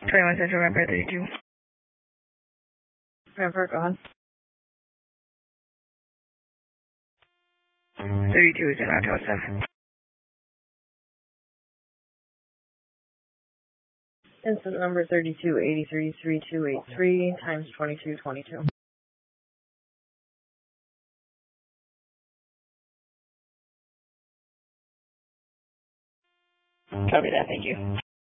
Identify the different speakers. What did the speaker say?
Speaker 1: 21 Central Rampart 32.
Speaker 2: Rampart, go ahead.
Speaker 1: 32 is in Hotel 7.
Speaker 2: Incident number 32833283 times 2222.
Speaker 1: Copy that, thank you.